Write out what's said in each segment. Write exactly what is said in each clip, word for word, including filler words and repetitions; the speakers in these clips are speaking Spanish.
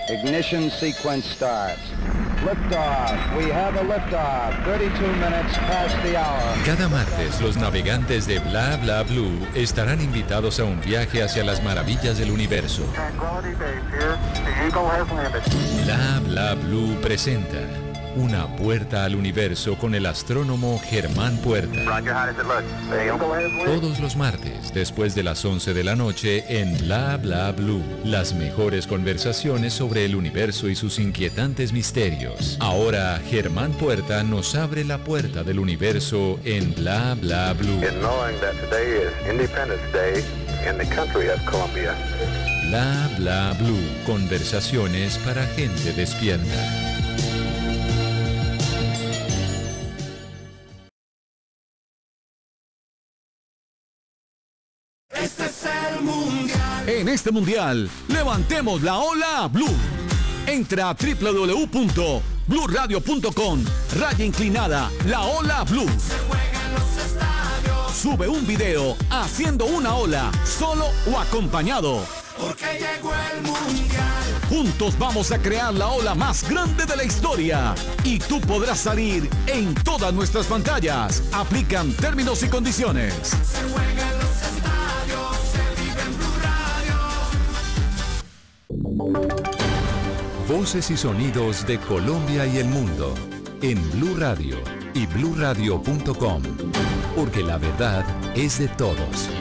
Ignition sequence starts. Liftoff. We have a liftoff. thirty-two minutes past the hour. Cada martes, los navegantes de Bla Bla Blue estarán invitados a un viaje hacia las maravillas del universo. Bla Bla Blue presenta Una puerta al universo con el astrónomo Germán Puerta. Todos los martes, después de las once de la noche, en Bla Bla Blue. Las mejores conversaciones sobre el universo y sus inquietantes misterios. Ahora, Germán Puerta nos abre la puerta del universo en Bla Bla Blue. Bla Bla Blue. Conversaciones para gente despierta. Este es el mundial. En este mundial, levantemos la ola blue. Entra a doble u doble u doble u punto blue radio punto com, raya inclinada, la ola blue. Se juega en los estadios. Sube un video haciendo una ola, solo o acompañado. Porque llegó el mundial. Juntos vamos a crear la ola más grande de la historia. Y tú podrás salir en todas nuestras pantallas. Aplican términos y condiciones. Se juega en los estadios. Se vive en Blue Radio. Voces y sonidos de Colombia y el mundo en Blue Radio y blue radio punto com, porque la verdad es de todos.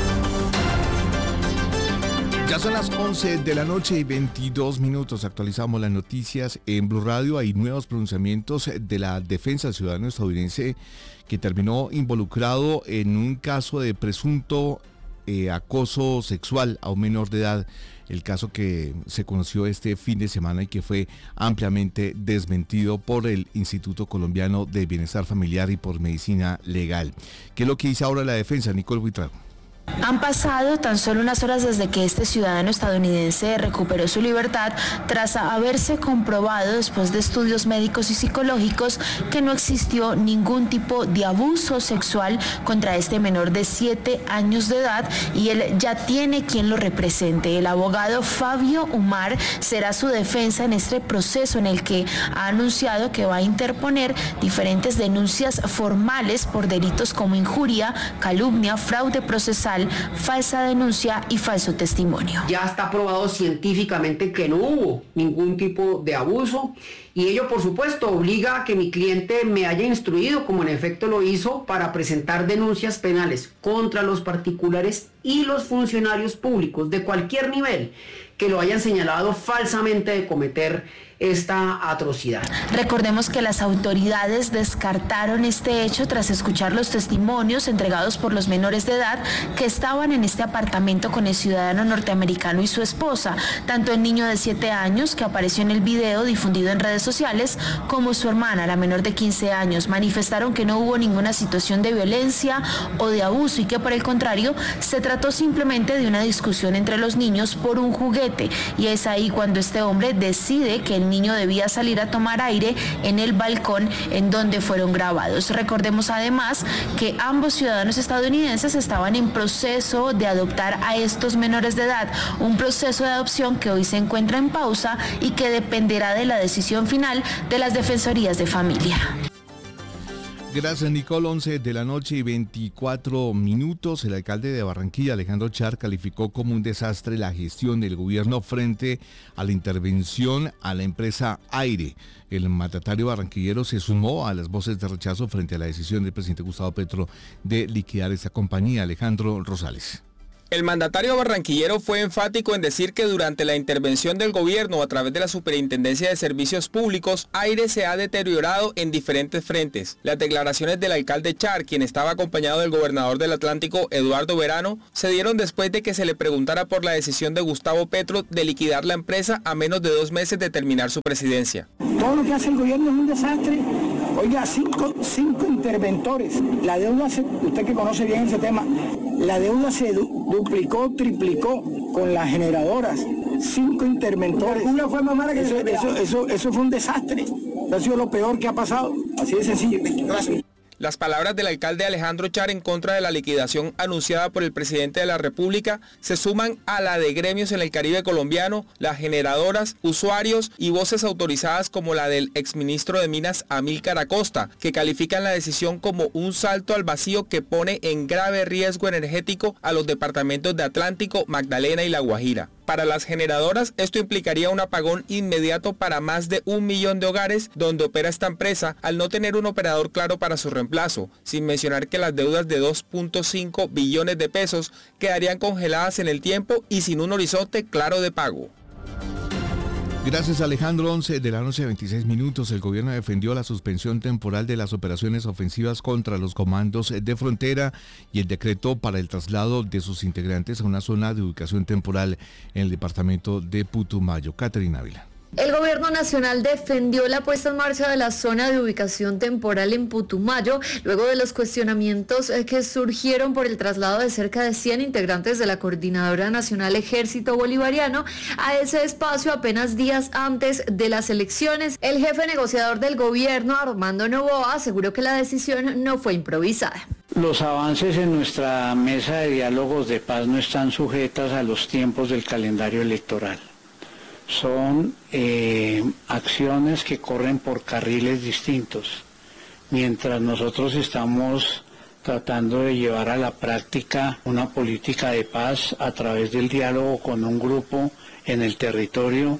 Ya son las once de la noche y veintidós minutos. Actualizamos las noticias en Blue Radio. Hay nuevos pronunciamientos de la defensa ciudadana estadounidense que terminó involucrado en un caso de presunto eh, acoso sexual a un menor de edad. El caso que se conoció este fin de semana y que fue ampliamente desmentido por el Instituto Colombiano de Bienestar Familiar y por Medicina Legal. ¿Qué es lo que dice ahora la defensa, Nicole Buitrago? Han pasado tan solo unas horas desde que este ciudadano estadounidense recuperó su libertad tras haberse comprobado después de estudios médicos y psicológicos que no existió ningún tipo de abuso sexual contra este menor de siete años de edad y él ya tiene quien lo represente. El abogado Fabio Umar será su defensa en este proceso en el que ha anunciado que va a interponer diferentes denuncias formales por delitos como injuria, calumnia, fraude procesal, falsa denuncia y falso testimonio. Ya está probado científicamente que no hubo ningún tipo de abuso y ello por supuesto obliga a que mi cliente me haya instruido, como en efecto lo hizo, para presentar denuncias penales contra los particulares y los funcionarios públicos de cualquier nivel que lo hayan señalado falsamente de cometer esta atrocidad. Recordemos que las autoridades descartaron este hecho tras escuchar los testimonios entregados por los menores de edad que estaban en este apartamento con el ciudadano norteamericano y su esposa, tanto el niño de siete años que apareció en el video difundido en redes sociales como su hermana, la menor de quince años, manifestaron que no hubo ninguna situación de violencia o de abuso y que por el contrario se trató simplemente de una discusión entre los niños por un juguete, y es ahí cuando este hombre decide que el niño debía salir a tomar aire en el balcón en donde fueron grabados. Recordemos además que ambos ciudadanos estadounidenses estaban en proceso de adoptar a estos menores de edad, un proceso de adopción que hoy se encuentra en pausa y que dependerá de la decisión final de las defensorías de familia. Gracias, Nicole. once de la noche y veinticuatro minutos. El alcalde de Barranquilla, Alejandro Char, calificó como un desastre la gestión del gobierno frente a la intervención a la empresa Aire. El mandatario barranquillero se sumó a las voces de rechazo frente a la decisión del presidente Gustavo Petro de liquidar esta compañía. Alejandro Rosales. El mandatario barranquillero fue enfático en decir que durante la intervención del gobierno a través de la Superintendencia de Servicios Públicos, Aire se ha deteriorado en diferentes frentes. Las declaraciones del alcalde Char, quien estaba acompañado del gobernador del Atlántico, Eduardo Verano, se dieron después de que se le preguntara por la decisión de Gustavo Petro de liquidar la empresa a menos de dos meses de terminar su presidencia. Todo lo que hace el gobierno es un desastre. Oiga, cinco, cinco interventores. La deuda, se, usted que conoce bien ese tema, la deuda se du, duplicó, triplicó con las generadoras. Cinco interventores. Una fue más mala que eso, eso, eso, eso fue un desastre. Eso ha sido lo peor que ha pasado. Así de sencillo. Gracias. Las palabras del alcalde Alejandro Char en contra de la liquidación anunciada por el presidente de la República se suman a la de gremios en el Caribe colombiano, las generadoras, usuarios y voces autorizadas como la del exministro de Minas Amílcar Acosta, que califican la decisión como un salto al vacío que pone en grave riesgo energético a los departamentos de Atlántico, Magdalena y La Guajira. Para las generadoras, esto implicaría un apagón inmediato para más de un millón de hogares donde opera esta empresa al no tener un operador claro para su reemplazo, sin mencionar que las deudas de dos punto cinco billones de pesos quedarían congeladas en el tiempo y sin un horizonte claro de pago. Gracias, Alejandro. once de la noche, veintiséis minutos. El gobierno defendió la suspensión temporal de las operaciones ofensivas contra los comandos de frontera y el decreto para el traslado de sus integrantes a una zona de ubicación temporal en el departamento de Putumayo. Caterina Ávila. El gobierno nacional defendió la puesta en marcha de la zona de ubicación temporal en Putumayo, luego de los cuestionamientos que surgieron por el traslado de cerca de cien integrantes de la Coordinadora Nacional Ejército Bolivariano a ese espacio apenas días antes de las elecciones. El jefe negociador del gobierno, Armando Noboa, aseguró que la decisión no fue improvisada. Los avances en nuestra mesa de diálogos de paz no están sujetas a los tiempos del calendario electoral. Son eh, acciones que corren por carriles distintos. Mientras nosotros estamos tratando de llevar a la práctica una política de paz a través del diálogo con un grupo en el territorio,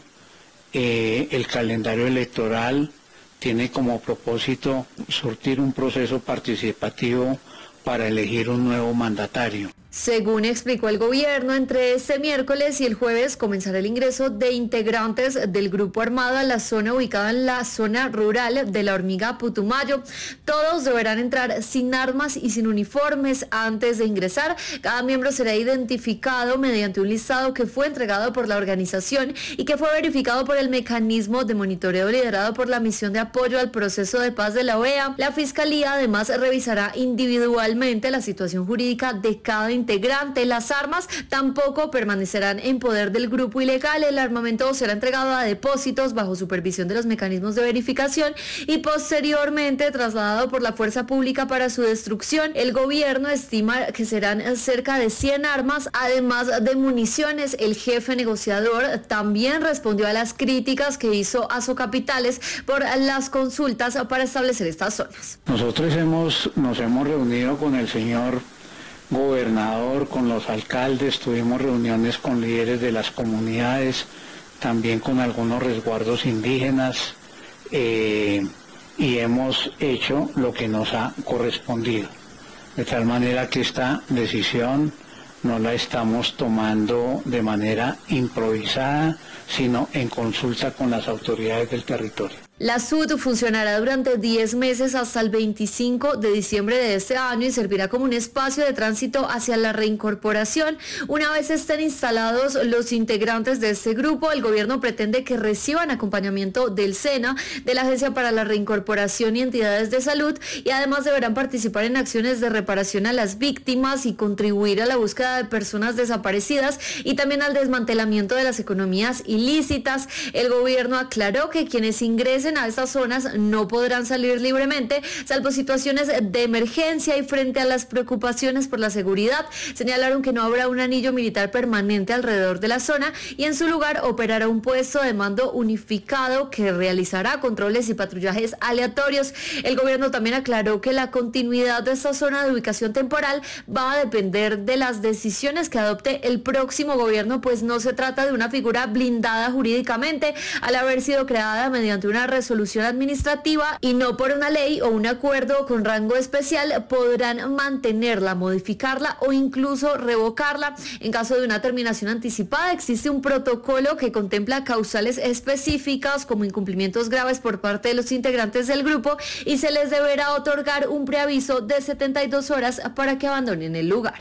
eh, el calendario electoral tiene como propósito surtir un proceso participativo para elegir un nuevo mandatario. Según explicó el gobierno, entre este miércoles y el jueves comenzará el ingreso de integrantes del grupo armado a la zona ubicada en la zona rural de La Hormiga, Putumayo. Todos deberán entrar sin armas y sin uniformes antes de ingresar. Cada miembro será identificado mediante un listado que fue entregado por la organización y que fue verificado por el mecanismo de monitoreo liderado por la misión de apoyo al proceso de paz de la O E A. La Fiscalía además revisará individualmente la situación jurídica de cada integrante. integrante. Las armas tampoco permanecerán en poder del grupo ilegal. El armamento será entregado a depósitos bajo supervisión de los mecanismos de verificación y posteriormente trasladado por la fuerza pública para su destrucción. El gobierno estima que serán cerca de cien armas, además de municiones. El jefe negociador también respondió a las críticas que hizo Azocapitales por las consultas para establecer estas zonas. Nosotros hemos, nos hemos reunido con el señor gobernador, con los alcaldes, tuvimos reuniones con líderes de las comunidades, también con algunos resguardos indígenas, eh, y hemos hecho lo que nos ha correspondido. De tal manera que esta decisión no la estamos tomando de manera improvisada, sino en consulta con las autoridades del territorio. La S U D funcionará durante diez meses hasta el veinticinco de diciembre de este año y servirá como un espacio de tránsito hacia la reincorporación. Una vez estén instalados los integrantes de este grupo, el gobierno pretende que reciban acompañamiento del SENA, de la Agencia para la Reincorporación y entidades de salud, y además deberán participar en acciones de reparación a las víctimas y contribuir a la búsqueda de personas desaparecidas y también al desmantelamiento de las economías ilícitas. El gobierno aclaró que quienes ingresen a estas zonas no podrán salir libremente, salvo situaciones de emergencia, y frente a las preocupaciones por la seguridad, señalaron que no habrá un anillo militar permanente alrededor de la zona y en su lugar operará un puesto de mando unificado que realizará controles y patrullajes aleatorios. El gobierno también aclaró que la continuidad de esta zona de ubicación temporal va a depender de las decisiones que adopte el próximo gobierno, pues no se trata de una figura blindada jurídicamente al haber sido creada mediante una resolución administrativa y no por una ley o un acuerdo con rango especial. Podrán mantenerla, modificarla o incluso revocarla. En caso de una terminación anticipada, existe un protocolo que contempla causales específicas como incumplimientos graves por parte de los integrantes del grupo y se les deberá otorgar un preaviso de setenta y dos horas para que abandonen el lugar.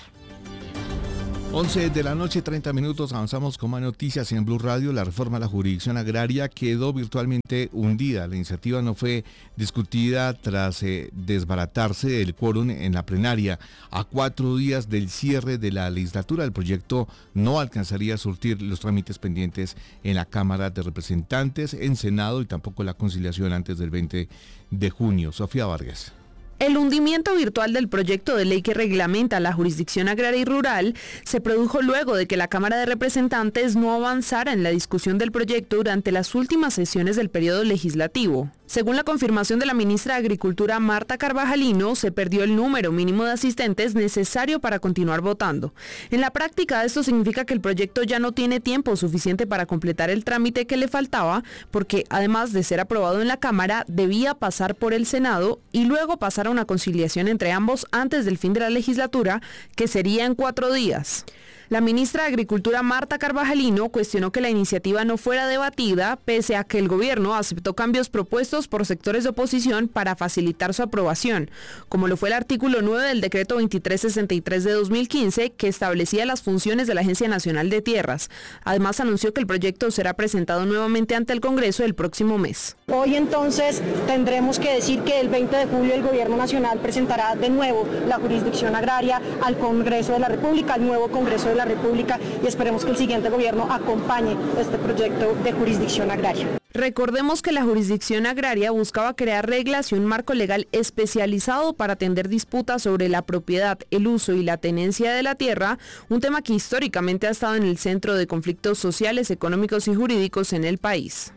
once de la noche, treinta minutos, avanzamos con más noticias en Blue Radio. La reforma a la jurisdicción agraria quedó virtualmente hundida. La iniciativa no fue discutida tras eh, desbaratarse el quórum en la plenaria. A cuatro días del cierre de la legislatura, el proyecto no alcanzaría a surtir los trámites pendientes en la Cámara de Representantes, en Senado y tampoco la conciliación antes del veinte de junio. Sofía Vargas. El hundimiento virtual del proyecto de ley que reglamenta la jurisdicción agraria y rural se produjo luego de que la Cámara de Representantes no avanzara en la discusión del proyecto durante las últimas sesiones del periodo legislativo. Según la confirmación de la ministra de Agricultura Marta Carvajalino, se perdió el número mínimo de asistentes necesario para continuar votando. En la práctica, esto significa que el proyecto ya no tiene tiempo suficiente para completar el trámite que le faltaba, porque además de ser aprobado en la Cámara, debía pasar por el Senado y luego pasar a una conciliación entre ambos antes del fin de la legislatura, que sería en cuatro días. La ministra de Agricultura Marta Carvajalino cuestionó que la iniciativa no fuera debatida, pese a que el gobierno aceptó cambios propuestos por sectores de oposición para facilitar su aprobación, como lo fue el artículo nueve del decreto veintitrés sesenta y tres de dos mil quince, que establecía las funciones de la Agencia Nacional de Tierras. Además, anunció que el proyecto será presentado nuevamente ante el Congreso el próximo mes. Hoy entonces tendremos que decir que el veinte de julio el Gobierno Nacional presentará de nuevo la jurisdicción agraria al Congreso de la República, al nuevo Congreso de la República, y esperemos que el siguiente gobierno acompañe este proyecto de jurisdicción agraria. Recordemos que la jurisdicción agraria buscaba crear reglas y un marco legal especializado para atender disputas sobre la propiedad, el uso y la tenencia de la tierra, un tema que históricamente ha estado en el centro de conflictos sociales, económicos y jurídicos en el país.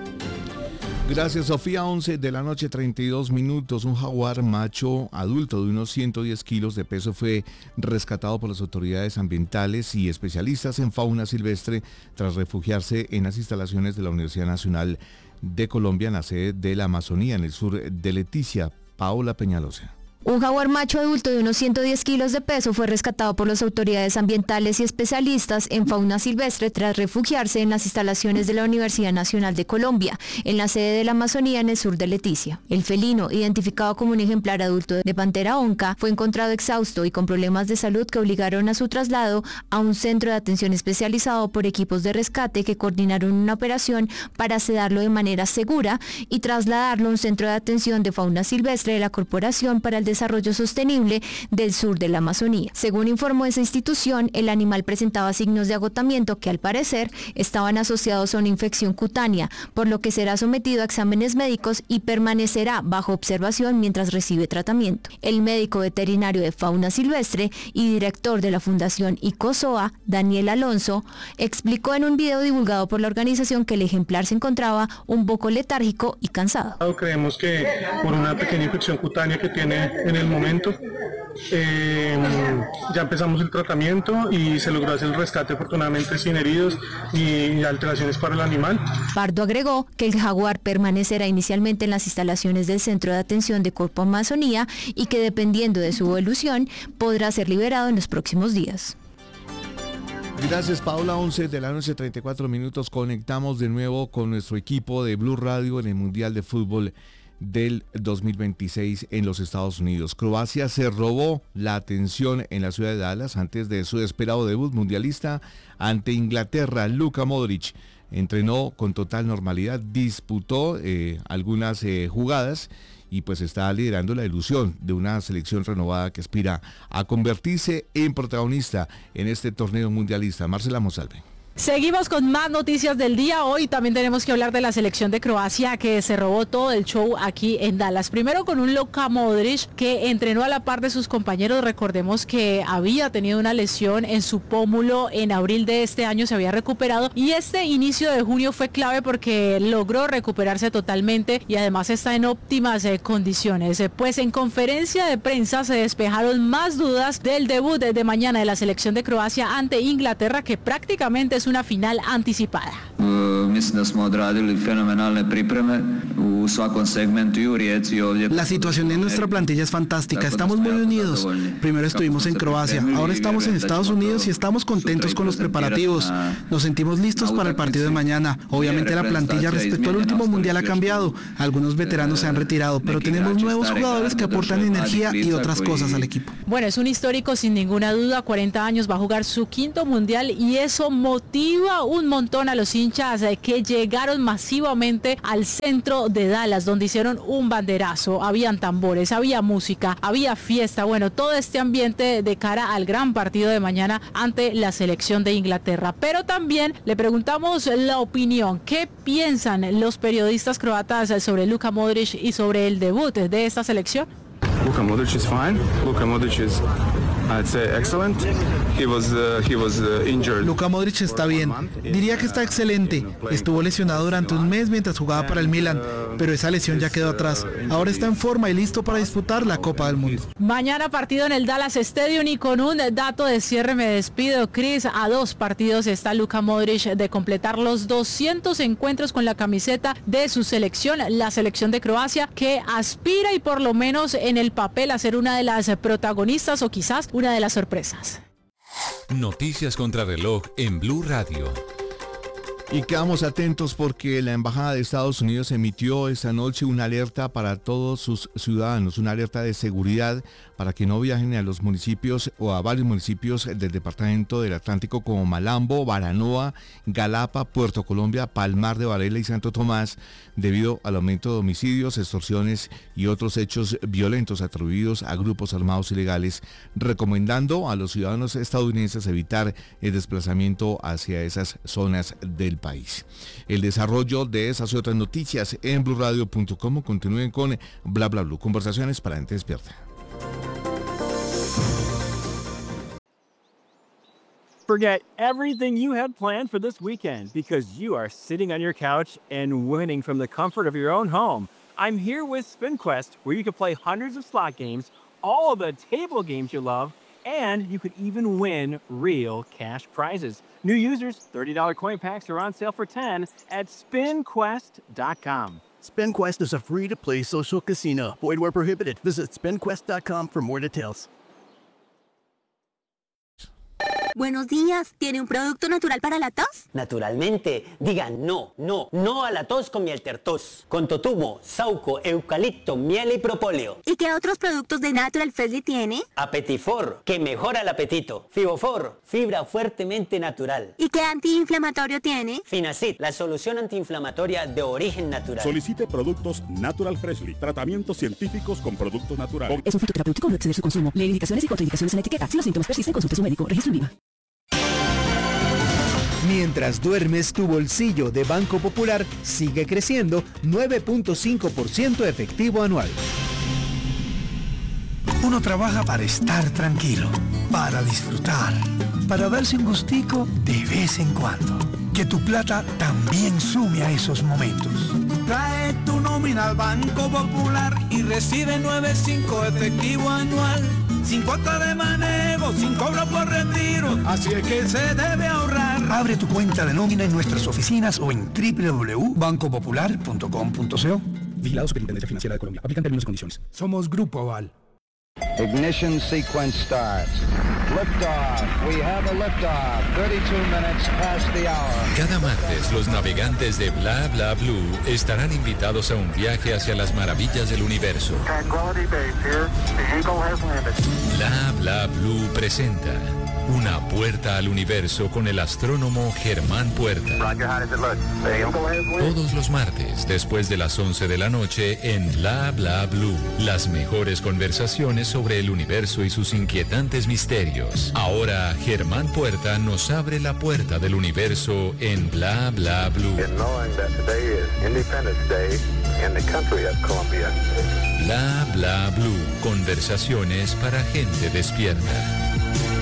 Gracias, Sofía. once de la noche, treinta y dos minutos. Un jaguar macho adulto de unos ciento diez kilos de peso fue rescatado por las autoridades ambientales y especialistas en fauna silvestre tras refugiarse en las instalaciones de la Universidad Nacional de Colombia, en la sede de la Amazonía, en el sur de Leticia. Paola Peñalosa. Un jaguar macho adulto de unos ciento diez kilos de peso fue rescatado por las autoridades ambientales y especialistas en fauna silvestre tras refugiarse en las instalaciones de la Universidad Nacional de Colombia, en la sede de la Amazonía en el sur de Leticia. El felino, identificado como un ejemplar adulto de pantera onca, fue encontrado exhausto y con problemas de salud que obligaron a su traslado a un centro de atención especializado por equipos de rescate que coordinaron una operación para sedarlo de manera segura y trasladarlo a un centro de atención de fauna silvestre de la Corporación para el Desarrollo Sostenible del sur de la Amazonía. Según informó esa institución, el animal presentaba signos de agotamiento que al parecer estaban asociados a una infección cutánea, por lo que será sometido a exámenes médicos y permanecerá bajo observación mientras recibe tratamiento. El médico veterinario de fauna silvestre y director de la Fundación ICOSOA, Daniel Alonso, explicó en un video divulgado por la organización que el ejemplar se encontraba un poco letárgico y cansado. Creemos que por una pequeña infección cutánea que tiene en el momento, eh, ya empezamos el tratamiento y se logró hacer el rescate afortunadamente sin heridos ni alteraciones para el animal. Pardo agregó que el jaguar permanecerá inicialmente en las instalaciones del Centro de Atención de Corpo Amazonía y que dependiendo de su evolución podrá ser liberado en los próximos días. Gracias, Paula. once de la noche, treinta y cuatro minutos. Conectamos de nuevo con nuestro equipo de Blue Radio en el Mundial de Fútbol del dos mil veintiséis en los Estados Unidos. Croacia se robó la atención en la ciudad de Dallas antes de su esperado debut mundialista ante Inglaterra. Luka Modric entrenó con total normalidad, disputó eh, algunas eh, jugadas y pues está liderando la ilusión de una selección renovada que aspira a convertirse en protagonista en este torneo mundialista. Marcela Monsalve. Seguimos con más noticias del día. Hoy también tenemos que hablar de la selección de Croacia que se robó todo el show aquí en Dallas. Primero con un Luka Modric que entrenó a la par de sus compañeros. Recordemos que había tenido una lesión en su pómulo en abril de este año, se había recuperado y este inicio de junio fue clave porque logró recuperarse totalmente y además está en óptimas eh, condiciones. Eh, pues en conferencia de prensa se despejaron más dudas del debut de, de mañana de la selección de Croacia ante Inglaterra, que prácticamente es una final anticipada. La situación en nuestra plantilla es fantástica, estamos muy unidos. Primero estuvimos en Croacia, ahora estamos en Estados Unidos y estamos contentos con los preparativos. Nos sentimos listos para el partido de mañana. Obviamente la plantilla respecto al último mundial ha cambiado, algunos veteranos se han retirado, pero tenemos nuevos jugadores que aportan energía y otras cosas al equipo. Bueno, es un histórico sin ninguna duda, cuarenta años, va a jugar su quinto mundial y eso motiva un montón a los hinchas que llegaron masivamente al centro de Dallas, donde hicieron un banderazo, habían tambores, había música, había fiesta, bueno, todo este ambiente de cara al gran partido de mañana ante la selección de Inglaterra. Pero también le preguntamos la opinión, ¿qué piensan los periodistas croatas sobre Luka Modric y sobre el debut de esta selección? Luka Modric is fine. Luka Modric is, I'd say, excellent. He was, uh, he was uh, injured. Luka Modric está bien. Diría que está excelente. Estuvo lesionado durante un mes mientras jugaba para el Milan, pero esa lesión ya quedó atrás. Ahora está en forma y listo para disputar la Copa del Mundo. Mañana partido en el Dallas Stadium y con un dato de cierre me despido, Chris. A dos partidos está Luka Modric de completar los doscientos encuentros con la camiseta de su selección, la selección de Croacia, que aspira y por lo menos en el papel a ser una de las protagonistas o quizás una de las sorpresas. Noticias contra reloj en Blue Radio. Y quedamos atentos porque la Embajada de Estados Unidos emitió esta noche una alerta para todos sus ciudadanos, una alerta de seguridad para que no viajen a los municipios o a varios municipios del departamento del Atlántico como Malambo, Baranoa, Galapa, Puerto Colombia, Palmar de Varela y Santo Tomás, debido al aumento de homicidios, extorsiones y otros hechos violentos atribuidos a grupos armados ilegales, recomendando a los ciudadanos estadounidenses evitar el desplazamiento hacia esas zonas del país. El desarrollo de esas y otras noticias en blue radio punto com. Continúen con Bla Bla Blue, conversaciones para gente despierta. Forget everything you had planned for this weekend because you are sitting on your couch and winning from the comfort of your own home. I'm here with SpinQuest, where you can play hundreds of slot games, all of the table games you love, and you could even win real cash prizes. New users, thirty dollars coin packs are on sale for ten dollars at spin quest dot com. SpinQuest is a free-to-play social casino. Void where prohibited. Visit spin quest dot com for more details. Buenos días, ¿tiene un producto natural para la tos? Naturalmente, digan no, no, no a la tos con miel tertos, con totumo, sauco, eucalipto, miel y propóleo. ¿Y qué otros productos de Natural Freshly tiene? Apetifor, que mejora el apetito. Fibofor, fibra fuertemente natural. ¿Y qué antiinflamatorio tiene? Finacid, la solución antiinflamatoria de origen natural. Solicite productos Natural Freshly, tratamientos científicos con productos naturales. Es un fitoterapéutico, no exceder su consumo. Lee indicaciones y contraindicaciones en la etiqueta. Si los síntomas persisten, consulte a su médico. Registro en Viva. Mientras duermes, tu bolsillo de Banco Popular sigue creciendo nueve punto cinco por ciento efectivo anual. Uno trabaja para estar tranquilo, para disfrutar, para darse un gustico de vez en cuando. Que tu plata también sume a esos momentos. Trae tu nómina al Banco Popular y recibe nueve punto cinco efectivo anual. Sin cuota de manejo, sin cobro por retiro, así es que se debe ahorrar. Abre tu cuenta de nómina en nuestras oficinas o en doble u doble u doble u punto banco popular punto com punto co. Vigilado Superintendencia Financiera de Colombia. Aplican términos y condiciones. Somos Grupo Aval. Ignition sequence starts. Liftoff. We have a liftoff. thirty-two minutes past the hour. Cada martes los navegantes de Bla Bla Blue estarán invitados a un viaje hacia las maravillas del universo. Tranquility Base here. The Eagle has landed. Bla Bla Blue presenta Una puerta al universo con el astrónomo Germán Puerta. Roger, how does it look? The Eagle has landed. Todos los martes después de las once de la noche en Bla Bla Blue. Las mejores conversaciones sobre el universo y sus inquietantes misterios. Ahora Germán Puerta nos abre la puerta del universo en Bla Bla Blue. And knowing that today is Independence Day in the country of Colombia. Bla Bla Blue. Conversaciones para gente despierta.